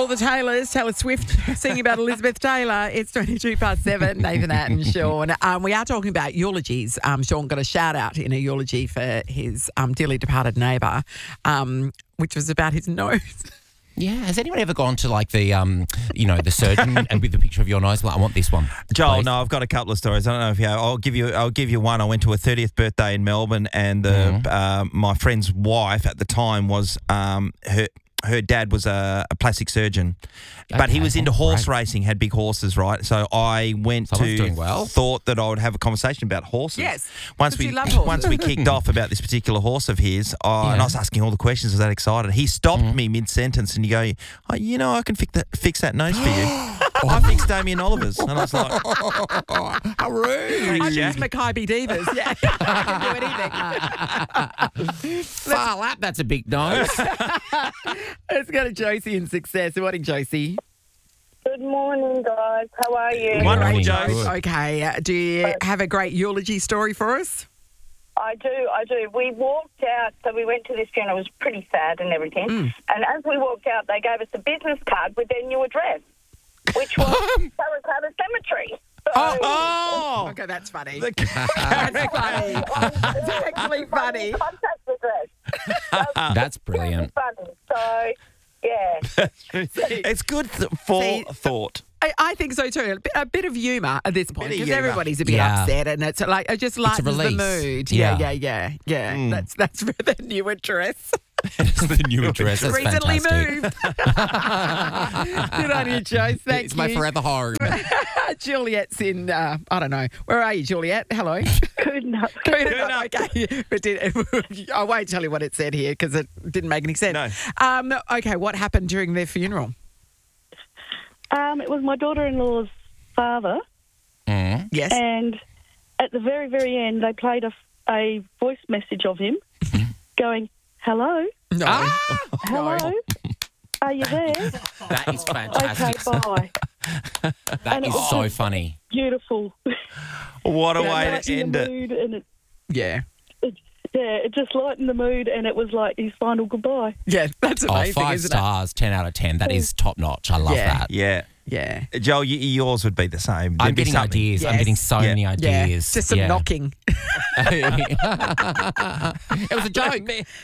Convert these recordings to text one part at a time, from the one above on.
all the Taylors, Taylor Swift singing about Elizabeth Taylor. It's 7:22. Nathan and Sean. We are talking about eulogies. Sean got a shout out in a eulogy for his dearly departed neighbour, which was about his nose. Yeah. Has anyone ever gone to like the, the surgeon and with the picture of your nose? Well, I want this one. Joel, please. no, I've got a couple of stories. I don't know if I'll give you one. I went to a 30th birthday in Melbourne, and my friend's wife at the time was her dad was a plastic surgeon, but he was into horse racing, had big horses, right? So I thought that I would have a conversation about horses. Yes, once we kicked off about this particular horse of his, and I was asking all the questions, I was that excited. He stopped me mid-sentence and he go, I can fix that nose for you. I fixed Damien Oliver's, and I was like, how rude. I fixed Mackay Divas. Yeah, I can do anything. That's a big nose. Let's go to Josie in Success. Good morning, Josie. Good morning, guys. How are you? Wonderful, Josie. Okay. Do you have a great eulogy story for us? I do. We walked out, so we went to this funeral. It was pretty sad and everything. And as we walked out, they gave us a business card with their new address, which was Parramatta Cemetery. Oh, okay, that's funny. That's funny. That's actually funny. Contact address. That's brilliant. Funny. So, yeah. It's good thought. I think so too. A bit of humour at this point, because humour. everybody's a bit upset, and it's like it just lightens the mood. Yeah. That's for the new address. It's the new address. That's recently fantastic. moved. Good on you, Joyce. Thank you. It's my forever home. Juliet's in, I don't know. Where are you, Juliet? Hello. Good enough. Okay. But I won't tell you what it said here because it didn't make any sense. No. Okay, what happened during their funeral? It was my daughter-in-law's father. Yes. And at the very, very end, they played a voice message of him going, hello? No. Hello? No. Are you there? That is fantastic. Okay, bye. That is so funny. Beautiful. What a way to end it. And Yeah. it just lightened the mood, and it was like his final goodbye. Yeah, that's amazing, 5 isn't stars, 10 out of 10. That is top notch. I love that. Yeah. Yeah. Joel, yours would be the same. I'm getting ideas. Yes. I'm getting so many ideas. Just some knocking. It was a joke.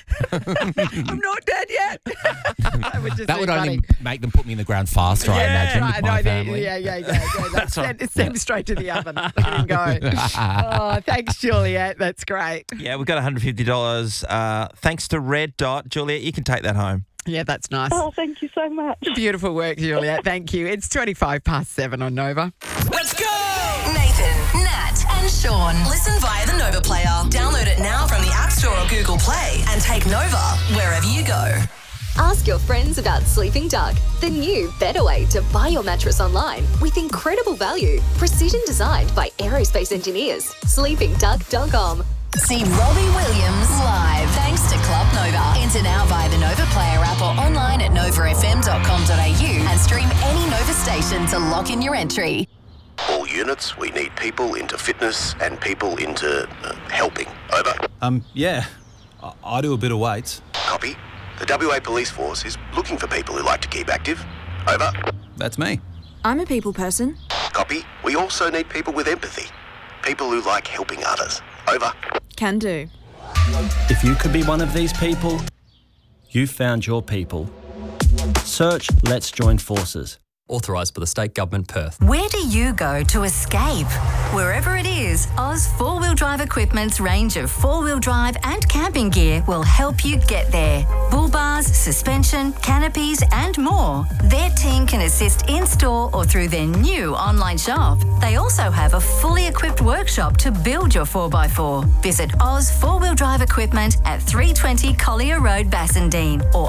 I'm not dead yet. That would only make them put me in the ground faster, I imagine, with my family. That's right. It's sent straight to the oven. Look at him go. Oh, thanks, Juliet. That's great. Yeah, we've got $150. Thanks to Red Dot. Juliet, you can take that home. Yeah, that's nice. Oh, thank you so much. Beautiful work, Juliet. Thank you. It's 7:25 on Nova. Let's go! Nathan, Nat and Sean. Listen via the Nova player. Download it now from the App Store or Google Play and take Nova wherever you go. Ask your friends about Sleeping Duck, the new, better way to buy your mattress online with incredible value, precision designed by aerospace engineers. SleepingDuck.com. See Robbie Williams live thanks to Club Nova. Enter now via the Nova Player app or online at novafm.com.au and stream any Nova station to lock in your entry. All units, we need people into fitness and people into helping. Over. Yeah. I do a bit of weights. Copy. The WA Police Force is looking for people who like to keep active. Over. That's me. I'm a people person. Copy. We also need people with empathy. People who like helping others. Over. Can do. If you could be one of these people, you found your people. Search Let's Join Forces. Authorised by the State Government, Perth. Where do you go to escape? Wherever it is, Oz 4-Wheel Drive Equipment's range of 4-wheel drive and camping gear will help you get there. Bull bars, suspension, canopies and more. Their team can assist in-store or through their new online shop. They also have a fully equipped workshop to build your 4x4. Visit Oz 4-Wheel Drive Equipment at 320 Collier Road, Bassendean or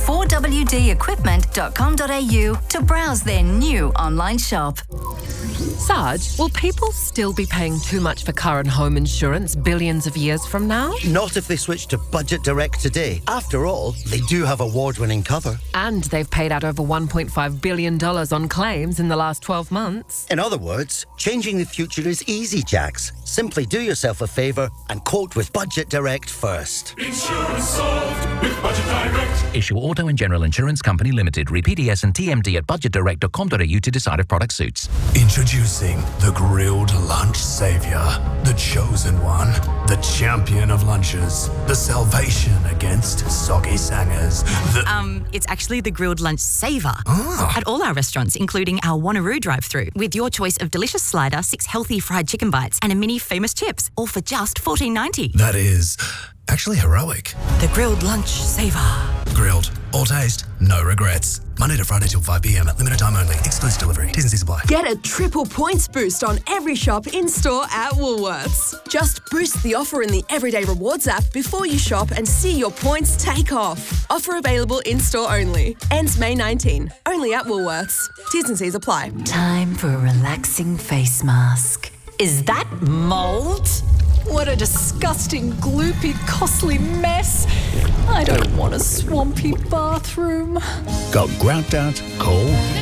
oz4wdequipment.com.au to browse their new online shop. Sarge, will people still be paying too much for car and home insurance billions of years from now? Not if they switch to Budget Direct today. After all, they do have award-winning cover. And they've paid out over $1.5 billion on claims in the last 12 months. In other words, changing the future is easy, Jax. Simply do yourself a favour and quote with Budget Direct first. Insurance solved with Budget Direct. Issue Auto and General Insurance Company Limited. Read PDS and TMD at budgetdirect.com.au to decide if product suits. Introducing the grilled lunch saviour, the chosen one, the champion of lunches, the salvation against soggy sangers. It's actually the grilled lunch saver at all our restaurants, including our Wanneroo drive-through, with your choice of delicious slider, 6 healthy fried chicken bites, and a mini famous chips, all for just $14.90. That is actually heroic. The grilled lunch saver. Grilled, all taste, no regrets. Monday to Friday till 5 p.m. Limited time only. Exclusive delivery. T's and C's apply. Get a triple points boost on every shop in-store at Woolworths. Just boost the offer in the Everyday Rewards app before you shop and see your points take off. Offer available in-store only. Ends May 19. Only at Woolworths. T's and C's apply. Time for a relaxing face mask. Is that mould? What a disgusting, gloopy, costly mess. I don't want a swampy bathroom. Got grout out? Cool.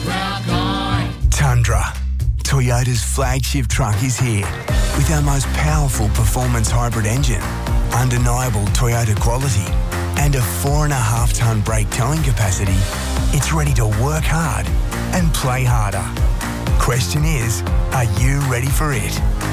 Tundra. Toyota's flagship truck is here with our most powerful performance hybrid engine, undeniable Toyota quality, and a 4.5-tonne brake towing capacity. It's ready to work hard and play harder. Question is, are you ready for it?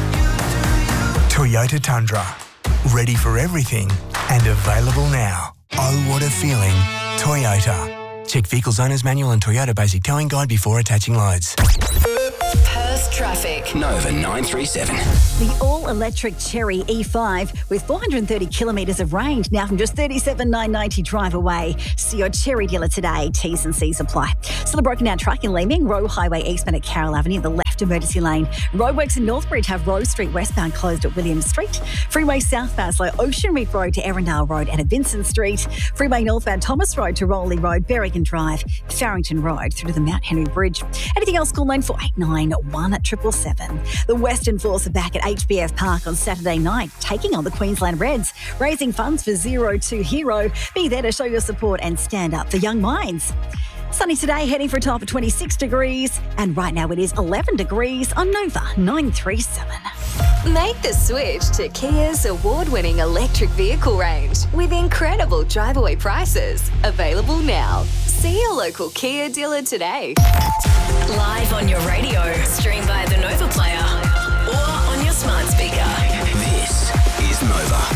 Toyota Tundra. Ready for everything and available now. Oh, what a feeling. Toyota. Check Vehicles Owner's Manual and Toyota Basic Towing Guide before attaching loads. Perth traffic. Nova 937. The all-electric Cherry E5 with 430 kilometres of range now from just 37,990 drive away. See your Cherry dealer today. T's and C's apply. Still a broken down truck in Leeming. Rowe Highway eastbound at Carroll Avenue, the left emergency lane. Roadworks in Northbridge have Rose Street westbound closed at Williams Street. Freeway southbound slow Ocean Reef Road to Erindale Road and at Vincent Street. Freeway northbound Thomas Road to Rowley Road, Berrigan Drive, Farrington Road through to the Mount Henry Bridge. Anything else, call 9489 777. The Western Force are back at HBF Park on Saturday night, taking on the Queensland Reds, raising funds for Zero to Hero. Be there to show your support and stand up for young minds. Sunny today, heading for a top of 26 degrees, and right now it is 11 degrees on Nova 937. Make the switch to Kia's award-winning electric vehicle range with incredible drive-away prices. Available now. See your local Kia dealer today. Live on your radio, stream by the Nova Player, or on your smart speaker. This is Nova.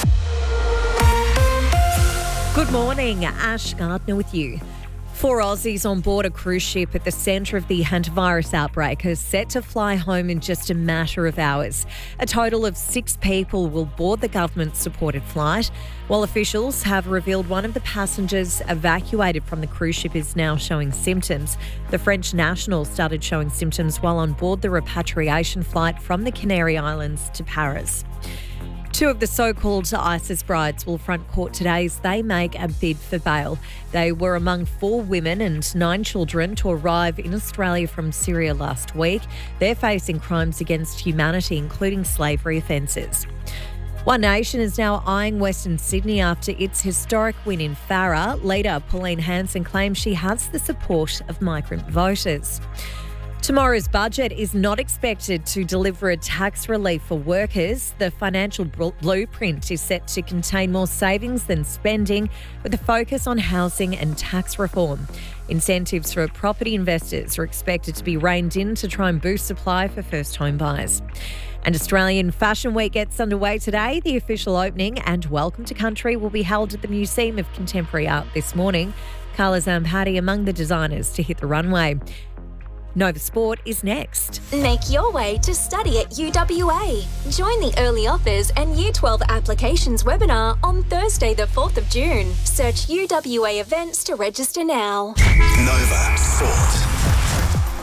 Good morning, Ash Gardner with you. 4 Aussies on board a cruise ship at the centre of the hantavirus outbreak are set to fly home in just a matter of hours. A total of 6 people will board the government-supported flight, while officials have revealed one of the passengers evacuated from the cruise ship is now showing symptoms. The French national started showing symptoms while on board the repatriation flight from the Canary Islands to Paris. 2 of the so-called ISIS brides will front court today as they make a bid for bail. They were among 4 women and 9 children to arrive in Australia from Syria last week. They're facing crimes against humanity, including slavery offences. One Nation is now eyeing Western Sydney after its historic win in Farrer. Leader Pauline Hanson claims she has the support of migrant voters. Tomorrow's budget is not expected to deliver a tax relief for workers. The financial blueprint is set to contain more savings than spending, with a focus on housing and tax reform. Incentives for property investors are expected to be reined in to try and boost supply for first home buyers. And Australian Fashion Week gets underway today. The official opening and Welcome to Country will be held at the Museum of Contemporary Art this morning. Carla Zampatti among the designers to hit the runway. Nova Sport is next. Make your way to study at UWA. Join the Early Offers and Year 12 Applications webinar on Thursday the 4th of June. Search UWA events to register now. Nova Sport.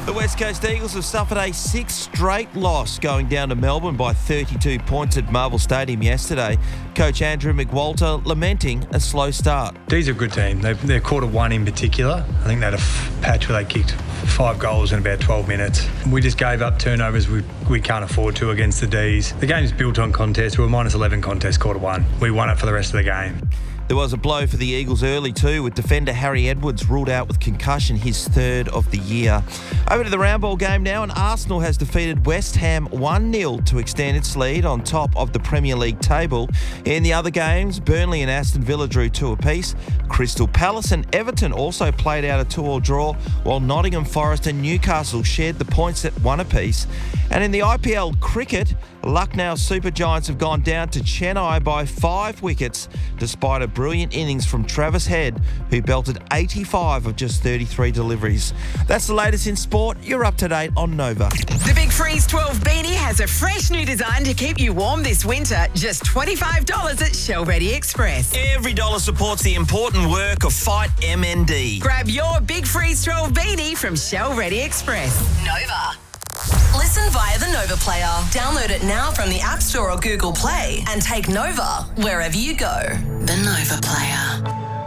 The West Coast Eagles have suffered a sixth straight loss, going down to Melbourne by 32 points at Marvel Stadium yesterday. Coach Andrew McWalter lamenting a slow start. These are a good team. They're quarter one in particular. I think they had a patch where they kicked 5 goals in about 12 minutes. We just gave up turnovers we can't afford to against the D's. The game's built on contests. We were minus 11 contest quarter one. We won it for the rest of the game. There was a blow for the Eagles early too, with defender Harry Edwards ruled out with concussion, his third of the year. Over to the round ball game now, and Arsenal has defeated West Ham 1-0 to extend its lead on top of the Premier League table. In the other games, Burnley and Aston Villa drew 2 apiece. Crystal Palace and Everton also played out a 2-2 draw, while Nottingham Forest and Newcastle shared the points at 1 apiece. And in the IPL cricket, Lucknow Super Giants have gone down to Chennai by 5 wickets, despite a brilliant innings from Travis Head, who belted 85 of just 33 deliveries. That's the latest in sport. You're up to date on Nova. The Big Freeze 12 beanie has a fresh new design to keep you warm this winter. Just $25 at Shell Ready Express. Every dollar supports the important work of Fight MND. Grab your Big Freeze 12 beanie from Shell Ready Express. Nova. Listen via the Nova Player. Download it now from the App Store or Google Play and take Nova wherever you go. The Nova Player.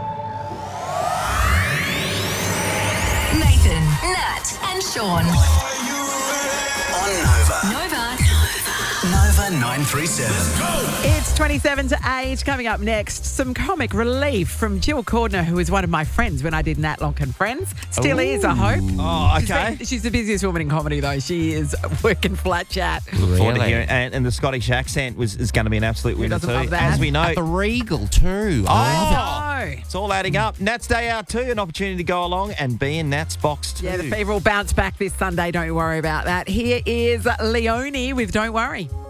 Nathan, Nat and Sean. On Nova. Nova. Nova 937. It's 27 to 8. Coming up next, some comic relief from Jill Cordner, who was one of my friends when I did Nat Lonk and Friends. Still is, I hope. Oh, okay. She's the busiest woman in comedy, though. She is working flat chat. Really? And the Scottish accent is going to be an absolute winner too. Love that? As we know. At the Regal too. It's all adding up. Nat's Day out too, an opportunity to go along and be in Nat's box too. Yeah, the fever will bounce back this Sunday. Don't worry about that. Here is Leonie with Don't Worry.